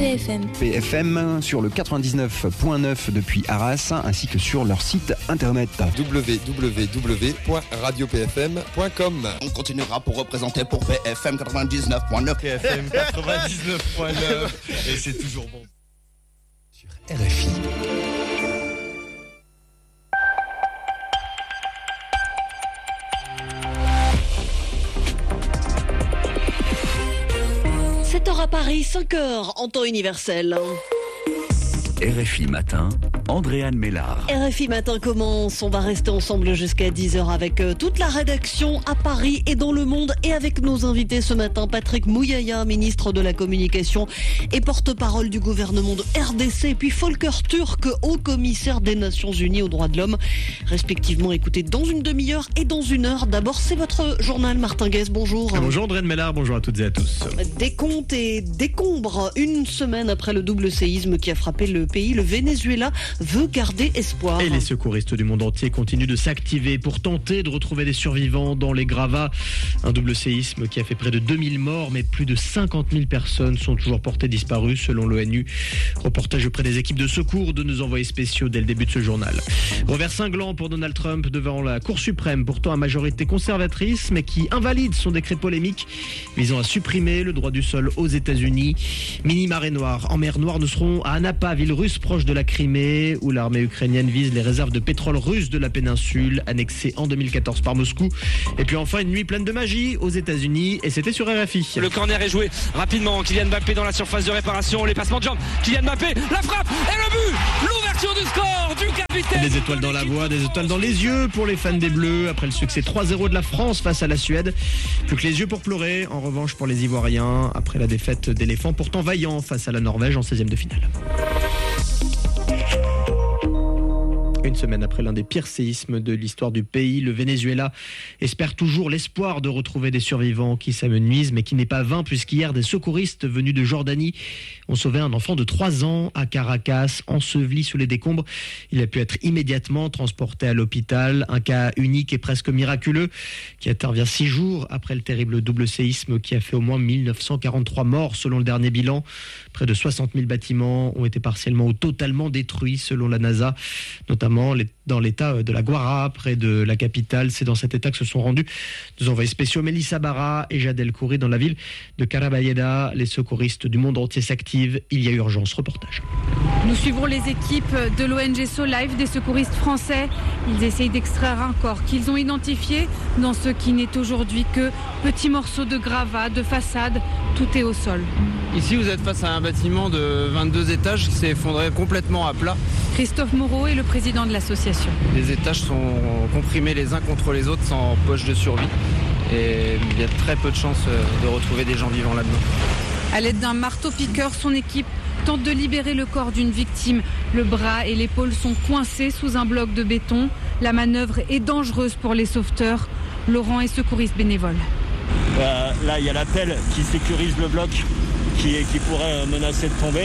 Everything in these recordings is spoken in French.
PFM. PFM sur le 99.9 depuis Arras, ainsi que sur leur site internet. www.radiopfm.com. On continuera pour représenter pour PFM 99.9. PFM 99.9 et c'est toujours bon. Sur RFI. À Paris, 5h en temps universel. RFI Matin, Andréane Mélard. RFI Matin commence, on va rester ensemble jusqu'à 10h avec toute la rédaction à Paris et dans le monde et avec nos invités ce matin, Patrick Mouyaya, ministre de la Communication et porte-parole du gouvernement de RDC, et puis Volker Turk, haut-commissaire des Nations Unies aux droits de l'homme, respectivement écoutés dans une demi-heure et dans une heure. D'abord, c'est votre journal, Martin Guez, bonjour. Bonjour Andréane Mélard, bonjour à toutes et à tous. Décompte et décombre, une semaine après le double séisme qui a frappé le pays, le Venezuela veut garder espoir. Et les secouristes du monde entier continuent de s'activer pour tenter de retrouver des survivants dans les gravats. Un double séisme qui a fait près de 2000 morts, mais plus de 50 000 personnes sont toujours portées disparues selon l'ONU. Reportage auprès des équipes de secours de nos envoyés spéciaux dès le début de ce journal. Revers cinglant pour Donald Trump devant la Cour suprême, pourtant à majorité conservatrice, mais qui invalide son décret polémique visant à supprimer le droit du sol aux États-Unis. Mini-marée noire en mer Noire ne seront à Anapa, ville russe proche de la Crimée, où l'armée ukrainienne vise les réserves de pétrole russe de la péninsule, annexée en 2014 par Moscou. Et puis enfin, une nuit pleine de magie aux États-Unis, et c'était sur RFI. Le corner est joué rapidement. Kylian Mbappé dans la surface de réparation, les passements de jambes. Kylian Mbappé, la frappe et le but, l'ouverture du score du capitaine. Des étoiles dans la voix, des étoiles dans les yeux pour les fans des Bleus après le succès 3-0 de la France face à la Suède. Plus que les yeux pour pleurer, en revanche pour les Ivoiriens, après la défaite d'éléphants pourtant vaillants face à la Norvège en 16e de finale. Une semaine après l'un des pires séismes de l'histoire du pays, le Venezuela espère toujours l'espoir de retrouver des survivants qui s'amenuisent, mais qui n'est pas vain puisqu'hier des secouristes venus de Jordanie ont sauvé un enfant de 3 ans à Caracas, enseveli sous les décombres. Il a pu être immédiatement transporté à l'hôpital, un cas unique et presque miraculeux qui intervient 6 jours après le terrible double séisme qui a fait au moins 1943 morts selon le dernier bilan. Près de 60 000 bâtiments ont été partiellement ou totalement détruits selon la NASA, notamment dans l'état de la Guara, près de la capitale. C'est dans cet état que se sont rendus nos envoyés spéciaux Mélissa Barra et Jad El Khoury dans la ville de Carabayeda. Les secouristes du monde entier s'activent. Il y a urgence. Reportage. Nous suivons les équipes de l'ONG SoLife, des secouristes français. Ils essayent d'extraire un corps qu'ils ont identifié dans ce qui n'est aujourd'hui que petits morceaux de gravats, de façade. Tout est au sol. Ici, vous êtes face à un bâtiment de 22 étages qui s'est effondré complètement à plat. Christophe Moreau est le président de l'association. Les étages sont comprimés les uns contre les autres sans poche de survie. Et il y a très peu de chances de retrouver des gens vivants là-dedans. À l'aide d'un marteau-piqueur, son équipe tente de libérer le corps d'une victime. Le bras et l'épaule sont coincés sous un bloc de béton. La manœuvre est dangereuse pour les sauveteurs. Laurent est secouriste bénévole. Là, il y a la pelle qui sécurise le bloc qui pourrait menacer de tomber.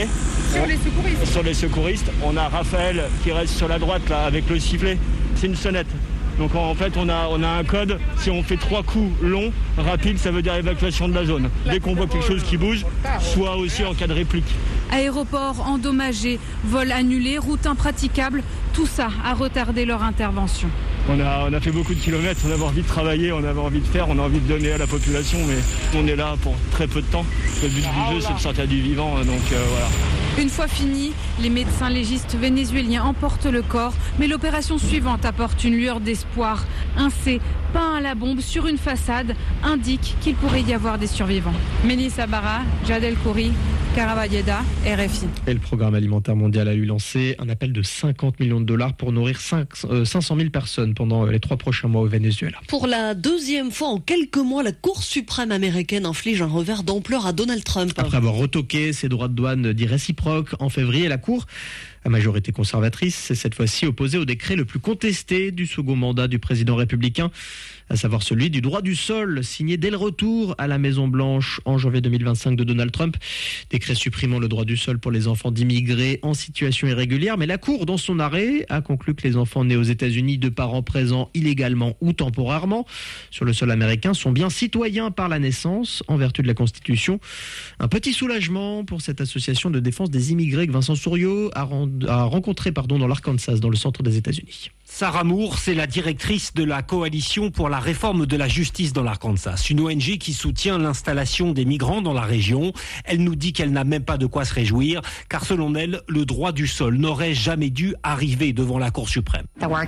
Sur les secouristes. On a Raphaël qui reste sur la droite là avec le sifflet. C'est une sonnette. Donc en fait on a un code. Si on fait 3 coups longs, rapides, ça veut dire évacuation de la zone. Dès qu'on voit quelque chose qui bouge, soit aussi en cas de réplique. Aéroport endommagé, vol annulé, route impraticable, tout ça a retardé leur intervention. On a fait beaucoup de kilomètres, on avait envie de travailler, on avait envie de faire, on a envie de donner à la population, mais on est là pour très peu de temps. Le but du jeu, c'est de sortir du vivant, donc voilà. Une fois fini, les médecins légistes vénézuéliens emportent le corps, mais l'opération suivante apporte une lueur d'espoir. Un C peint à la bombe sur une façade indique qu'il pourrait y avoir des survivants. Mélissa Barra, Jad El Khoury, Carabayeda, RFI. Et le Programme alimentaire mondial a lui lancé un appel de 50 millions de dollars pour nourrir 500 000 personnes pendant les 3 prochains mois au Venezuela. Pour la 2e fois en quelques mois, la Cour suprême américaine inflige un revers d'ampleur à Donald Trump. Après avoir retoqué ses droits de douane dits réciproques en février, la Cour, à majorité conservatrice, s'est cette fois-ci opposée au décret le plus contesté du second mandat du président républicain. à savoir celui du droit du sol, signé dès le retour à la Maison-Blanche en janvier 2025 de Donald Trump. Décret supprimant le droit du sol pour les enfants d'immigrés en situation irrégulière, mais la Cour, dans son arrêt, a conclu que les enfants nés aux États-Unis de parents présents illégalement ou temporairement sur le sol américain sont bien citoyens par la naissance en vertu de la Constitution. Un petit soulagement pour cette association de défense des immigrés que Vincent Souriau a rencontré dans l'Arkansas, dans le centre des États-Unis. Sarah Moore, c'est la directrice de la Coalition pour la réforme de la justice dans l'Arkansas, une ONG qui soutient l'installation des migrants dans la région. Elle nous dit qu'elle n'a même pas de quoi se réjouir, car selon elle, le droit du sol n'aurait jamais dû arriver devant la Cour suprême.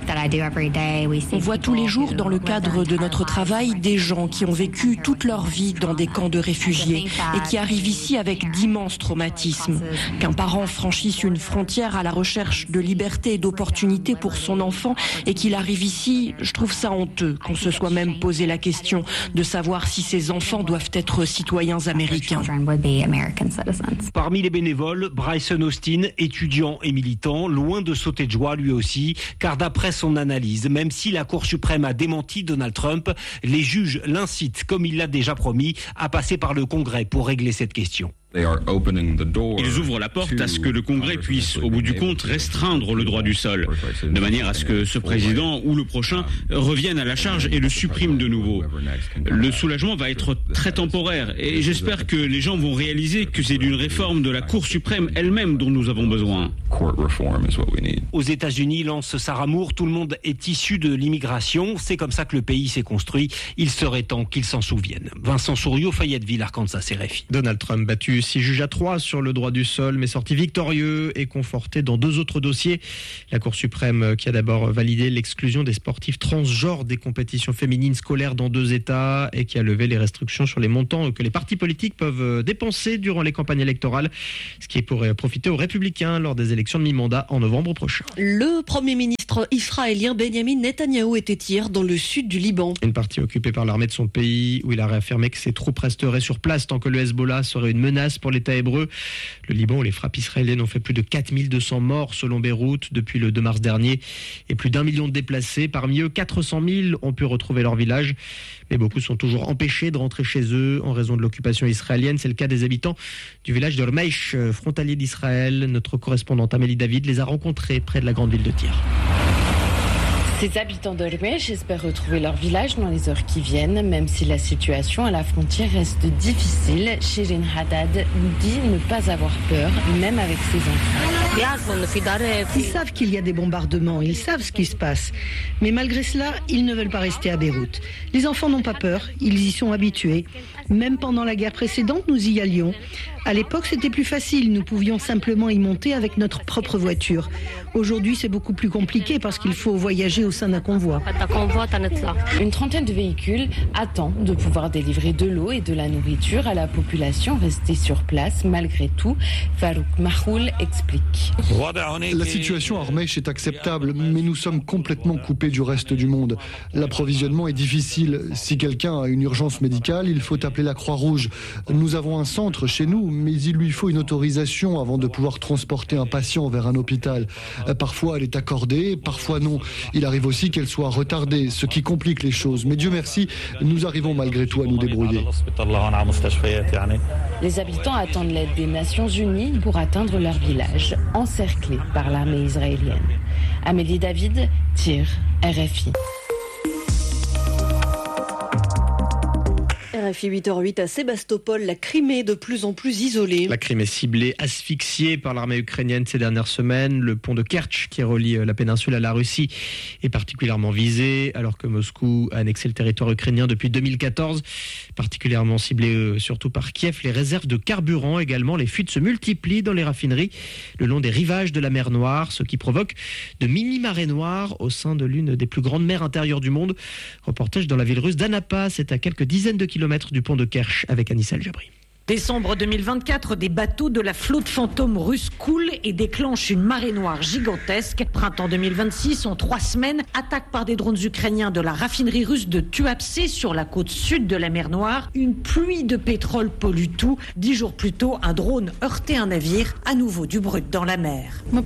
On voit tous les jours dans le cadre de notre travail des gens qui ont vécu toute leur vie dans des camps de réfugiés et qui arrivent ici avec d'immenses traumatismes. Qu'un parent franchisse une frontière à la recherche de liberté et d'opportunités pour son enfant et qu'il arrive ici, je trouve ça honteux qu'on se soit même posé la question de savoir si ces enfants doivent être citoyens américains. Parmi les bénévoles, Bryson Austin, étudiant et militant, loin de sauter de joie lui aussi, car d'après son analyse, même si la Cour suprême a démenti Donald Trump, les juges l'incitent, comme il l'a déjà promis, à passer par le Congrès pour régler cette question. Ils ouvrent la porte à ce que le Congrès puisse, au bout du compte, restreindre le droit du sol, de manière à ce que ce président ou le prochain revienne à la charge et le supprime de nouveau. Le soulagement va être très temporaire et j'espère que les gens vont réaliser que c'est d'une réforme de la Cour suprême elle-même dont nous avons besoin. Aux États-Unis, lance Sarah Moore, tout le monde est issu de l'immigration. C'est comme ça que le pays s'est construit. Il serait temps qu'ils s'en souviennent. Vincent Souriau, Fayetteville, Arkansas, RFI. Donald Trump battu 6 juges à 3 sur le droit du sol, mais sorti victorieux et conforté dans 2 autres dossiers. La Cour suprême qui a d'abord validé l'exclusion des sportifs transgenres des compétitions féminines scolaires dans 2 États et qui a levé les restrictions sur les montants que les partis politiques peuvent dépenser durant les campagnes électorales, ce qui pourrait profiter aux républicains lors des élections de mi-mandat en novembre prochain. Le Premier ministre israélien Benjamin Netanyahou était hier dans le sud du Liban. Une partie occupée par l'armée de son pays où il a réaffirmé que ses troupes resteraient sur place tant que le Hezbollah serait une menace pour l'État hébreu. Le Liban où les frappes israéliennes ont fait plus de 4200 morts selon Beyrouth depuis le 2 mars dernier et plus d'1 million de déplacés. Parmi eux, 400 000 ont pu retrouver leur village. Mais beaucoup sont toujours empêchés de rentrer chez eux en raison de l'occupation israélienne. C'est le cas des habitants du village de Rmeish, frontalier d'Israël. Notre correspondante Amélie David les a rencontrés près de la grande ville de Tyr. Ces habitants de Rmeish espèrent retrouver leur village dans les heures qui viennent, même si la situation à la frontière reste difficile. Shirin Haddad dit ne pas avoir peur, même avec ses enfants. Ils savent qu'il y a des bombardements, ils savent ce qui se passe. Mais malgré cela, ils ne veulent pas rester à Beyrouth. Les enfants n'ont pas peur, ils y sont habitués. Même pendant la guerre précédente, nous y allions. À l'époque, c'était plus facile, nous pouvions simplement y monter avec notre propre voiture. Aujourd'hui, c'est beaucoup plus compliqué parce qu'il faut voyager au sein d'un convoi. Une trentaine de véhicules attendent de pouvoir délivrer de l'eau et de la nourriture à la population restée sur place. Malgré tout, Farouk Mahoul explique. La situation à Rmeish est acceptable, mais nous sommes complètement coupés du reste du monde. L'approvisionnement est difficile. Si quelqu'un a une urgence médicale, il faut appeler la Croix-Rouge. Nous avons un centre chez nous, mais il lui faut une autorisation avant de pouvoir transporter un patient vers un hôpital. Parfois, elle est accordée, parfois non. Il arrive aussi qu'elle soit retardée, ce qui complique les choses. Mais Dieu merci, nous arrivons malgré tout à nous débrouiller. Les habitants attendent l'aide des Nations Unies pour atteindre leur village, encerclés par l'armée israélienne. Amélie David, Tyr, RFI. RFI 8h08 à Sébastopol, la Crimée de plus en plus isolée. La Crimée ciblée, asphyxiée par l'armée ukrainienne ces dernières semaines. Le pont de Kertch qui relie la péninsule à la Russie est particulièrement visé alors que Moscou a annexé le territoire ukrainien depuis 2014. Particulièrement ciblé surtout par Kiev, les réserves de carburant également. Les fuites se multiplient dans les raffineries le long des rivages de la mer Noire, ce qui provoque de mini-marées noires au sein de l'une des plus grandes mers intérieures du monde. Reportage dans la ville russe d'Anapa, c'est à quelques dizaines de kilomètres du pont de Kerch avec Anissa El Jabri. Décembre 2024, des bateaux de la flotte fantôme russe coulent et déclenchent une marée noire gigantesque. Printemps 2026, en 3 semaines, attaque par des drones ukrainiens de la raffinerie russe de Tuapse sur la côte sud de la mer Noire. Une pluie de pétrole pollue tout. 10 jours plus tôt, un drone heurtait un navire, à nouveau du brut dans la mer. On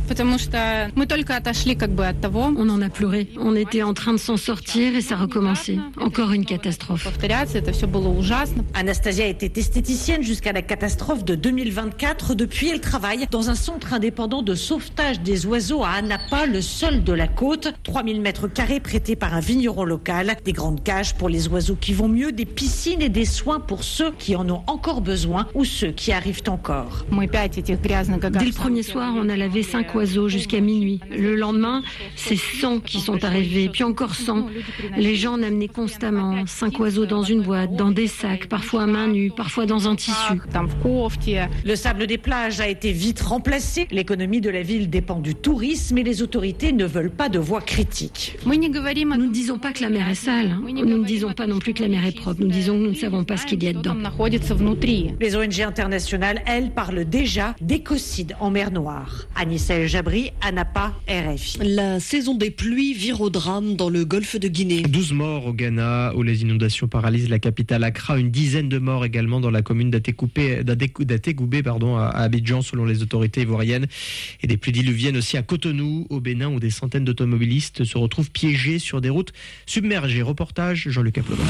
en a pleuré. On était en train de s'en sortir et ça recommençait. Encore une catastrophe. Anastasia était esthéticienne jusqu'à la catastrophe de 2024. Depuis, elle travaille dans un centre indépendant de sauvetage des oiseaux à Anapa, le seul de la côte. 3000 mètres carrés prêtés par un vigneron local. Des grandes cages pour les oiseaux qui vont mieux, des piscines et des soins pour ceux qui en ont encore besoin ou ceux qui arrivent encore. Dès le premier soir, on a lavé 5 oiseaux jusqu'à minuit. Le lendemain, c'est 100 qui sont arrivés, puis encore 100. Les gens en amenaient constamment. 5 oiseaux dans une boîte, dans des sacs, parfois à main nue, parfois dans un tissu. Le sable des plages a été vite remplacé. L'économie de la ville dépend du tourisme et les autorités ne veulent pas de voix critiques. Nous ne disons pas que la mer est sale. Nous ne disons pas non plus que la mer est propre. Nous disons que nous ne savons pas ce qu'il y a dedans. Les ONG internationales, elles, parlent déjà d'écocide en mer Noire. Anissa El Jabri, Anapa, RFI. La saison des pluies vire au drame dans le golfe de Guinée. 12 morts au Ghana, où les inondations paralysent la capitale Accra. Une dizaine de morts également dans la commune d'Ategoubé à Abidjan, selon les autorités ivoiriennes. Et des pluies diluviennes aussi à Cotonou, au Bénin, où des centaines d'automobilistes se retrouvent piégés sur des routes submergées. Reportage Jean-Luc Applaudin.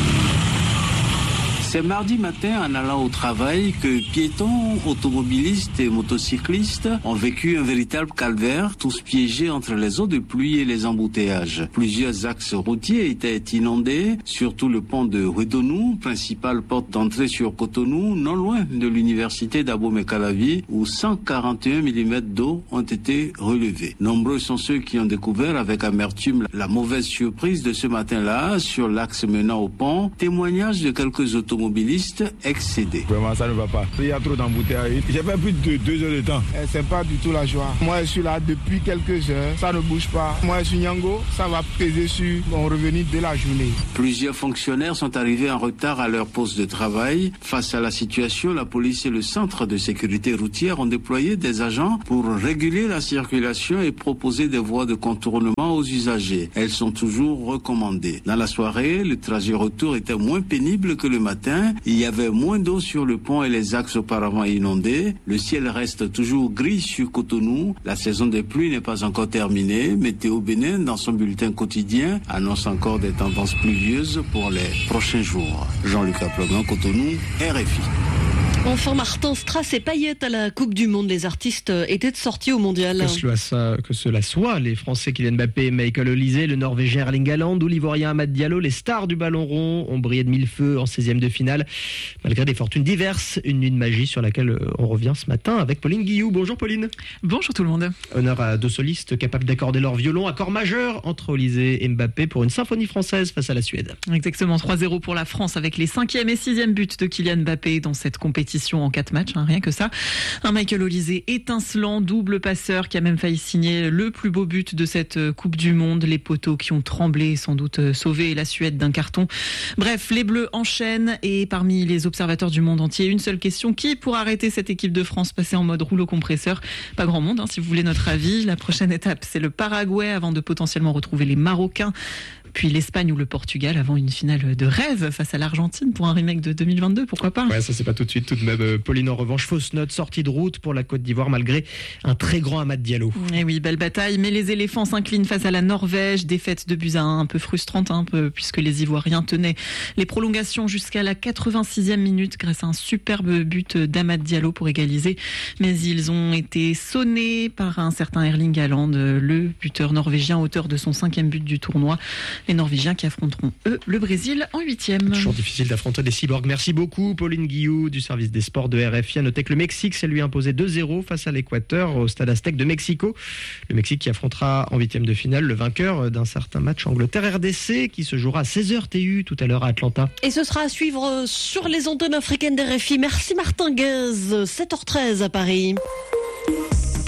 C'est mardi matin, en allant au travail, que piétons, automobilistes et motocyclistes ont vécu un véritable calvaire, tous piégés entre les eaux de pluie et les embouteillages. Plusieurs axes routiers étaient inondés, surtout le pont de Ouédonou, principale porte d'entrée sur Cotonou, non loin de l'université d'Abomey-Calavi, où 141 mm d'eau ont été relevés. Nombreux sont ceux qui ont découvert avec amertume la mauvaise surprise de ce matin-là sur l'axe menant au pont. Témoignage de quelques automobilistes excédés. Vraiment, ça ne va pas. Il y a trop d'embouteillages. J'ai fait plus de 2 heures de temps. C'est pas du tout la joie. Moi, je suis là depuis quelques heures. Ça ne bouge pas. Moi, je suis Nyango. Ça va peser sur mon revenu de la journée. Plusieurs fonctionnaires sont arrivés en retard à leur poste de travail. Face à la situation, la police et le centre de sécurité routière ont déployé des agents pour réguler la circulation et proposer des voies de contournement aux usagers. Elles sont toujours recommandées. Dans la soirée, le trajet retour était moins pénible que le matin. Il y avait moins d'eau sur le pont et les axes auparavant inondés. Le ciel reste toujours gris sur Cotonou. La saison des pluies n'est pas encore terminée. Météo Bénin, dans son bulletin quotidien, annonce encore des tendances pluvieuses pour les prochains jours. Jean-Luc Applaudin, Cotonou, RFI. Enfin, Martin Strass et Payet à la Coupe du Monde. Les artistes étaient de sortie au Mondial. Que cela soit, les Français Kylian Mbappé et Michael Olise, le Norvégien Erling Haaland ou l'Ivoirien Amad Diallo, les stars du ballon rond ont brillé de mille feux en 16e de finale. Malgré des fortunes diverses, une nuit de magie sur laquelle on revient ce matin avec Pauline Guillou. Bonjour Pauline. Bonjour tout le monde. Honneur à 2 solistes capables d'accorder leur violon, accord majeur entre Olise et Mbappé pour une symphonie française face à la Suède. Exactement, 3-0 pour la France avec les 5e et 6e buts de Kylian Mbappé dans cette compétition en 4 matchs, rien que ça. Un Michael Olise étincelant, double passeur qui a même failli signer le plus beau but de cette Coupe du Monde. Les poteaux qui ont tremblé, sans doute sauvé la Suède d'un carton. Bref, les Bleus enchaînent et parmi les observateurs du monde entier, une seule question: qui pourra arrêter cette équipe de France passée en mode rouleau compresseur? Pas grand monde, si vous voulez notre avis. La prochaine étape, c'est le Paraguay avant de potentiellement retrouver les Marocains. Puis l'Espagne ou le Portugal avant une finale de rêve face à l'Argentine pour un remake de 2022, pourquoi pas? Ouais, ça c'est pas tout de suite tout de même. Pauline, en revanche, fausse note, sortie de route pour la Côte d'Ivoire malgré un très grand Amad Diallo. Et oui, belle bataille, mais les éléphants s'inclinent face à la Norvège. Défaite de buts à 1, un peu frustrante, puisque les Ivoiriens tenaient les prolongations jusqu'à la 86e minute grâce à un superbe but d'Amad Diallo pour égaliser. Mais ils ont été sonnés par un certain Erling Haaland, le buteur norvégien, auteur de son 5e but du tournoi. Les Norvégiens qui affronteront, eux, le Brésil en 8e. Toujours difficile d'affronter des cyborgs. Merci beaucoup, Pauline Guillou, du service des sports de RFI. À noter que le Mexique s'est lui imposé 2-0 face à l'Équateur au Stade Aztec de Mexico. Le Mexique qui affrontera en 8e de finale le vainqueur d'un certain match Angleterre-RDC qui se jouera à 16h TU tout à l'heure à Atlanta. Et ce sera à suivre sur les antennes africaines d'RFI. Merci Martin Guez, 7h13 à Paris.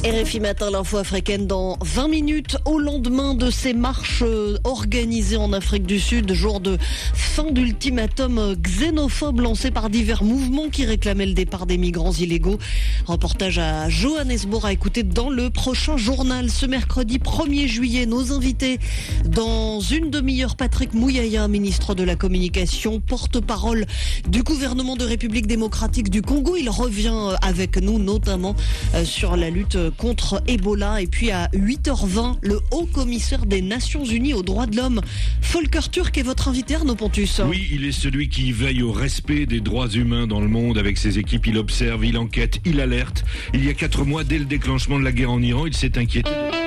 RFI Matin, l'info africaine dans 20 minutes au lendemain de ces marches organisées en Afrique du Sud, jour de fin d'ultimatum xénophobe lancé par divers mouvements qui réclamaient le départ des migrants illégaux. Reportage à Johannesburg à écouter dans le prochain journal. Ce mercredi 1er juillet, nos invités dans une demi-heure, Patrick Mouyaya, ministre de la Communication, porte-parole du gouvernement de République démocratique du Congo. Il revient avec nous notamment sur la lutte contre Ebola. Et puis à 8h20, le haut commissaire des Nations Unies aux droits de l'homme, Volker Turk, est votre invité, Arnaud Pontus. Oui, il est celui qui veille au respect des droits humains dans le monde. Avec ses équipes, il observe, il enquête, il alerte. Il y a 4 mois, dès le déclenchement de la guerre en Iran, il s'est inquiété.